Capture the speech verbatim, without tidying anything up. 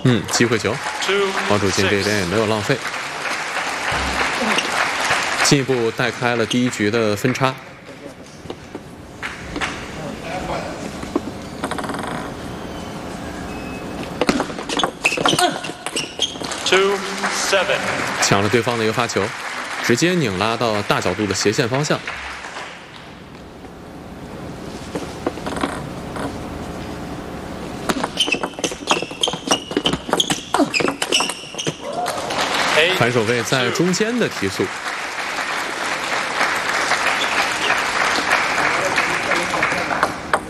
嗯，机会球，王楚钦这一点也没有浪费，进一步带开了第一局的分差。 Two seven， 抢了对方的一个发球，直接拧拉到大角度的斜线方向。反手位在中间的提速。